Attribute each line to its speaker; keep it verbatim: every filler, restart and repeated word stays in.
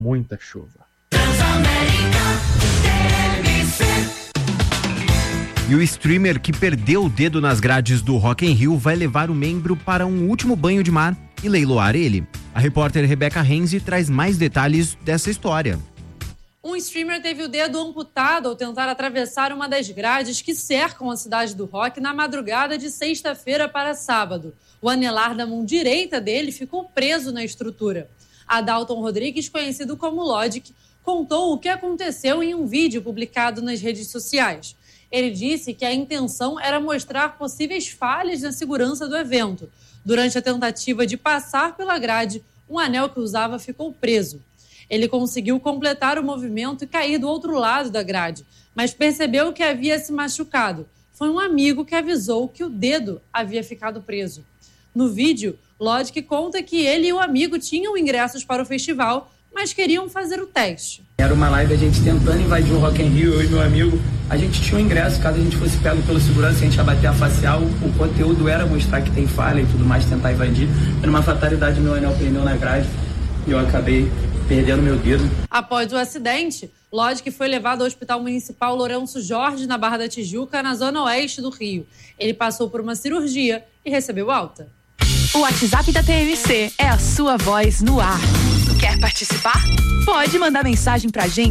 Speaker 1: muita chuva.
Speaker 2: E o streamer que perdeu o dedo nas grades do Rock in Rio vai levar o membro para um último banho de mar e leiloar ele. A repórter Rebeca Renzi traz mais detalhes dessa história.
Speaker 3: Um streamer teve o dedo amputado ao tentar atravessar uma das grades que cercam a cidade do rock na madrugada de sexta-feira para sábado. O anelar da mão direita dele ficou preso na estrutura. Adalton Rodrigues, conhecido como Logic, contou o que aconteceu em um vídeo publicado nas redes sociais. Ele disse que a intenção era mostrar possíveis falhas na segurança do evento. Durante a tentativa de passar pela grade, um anel que usava ficou preso. Ele conseguiu completar o movimento e cair do outro lado da grade, mas percebeu que havia se machucado. Foi um amigo que avisou que o dedo havia ficado preso. No vídeo, Logic conta que ele e o amigo tinham ingressos para o festival, mas queriam fazer o teste.
Speaker 4: Era uma live, a gente tentando invadir o Rock in Rio, eu e meu amigo. A gente tinha um ingresso, caso a gente fosse pego pelo segurança, a gente ia bater a facial. O conteúdo era mostrar que tem falha e tudo mais, tentar invadir. Era uma fatalidade, meu anel prendeu na grade e eu acabei perdendo meu dedo.
Speaker 3: Após o acidente, Logic foi levado ao Hospital Municipal Lourenço Jorge, na Barra da Tijuca, na zona oeste do Rio. Ele passou por uma cirurgia e recebeu alta.
Speaker 5: O WhatsApp da T M C é a sua voz no ar. Quer participar? Pode mandar mensagem pra gente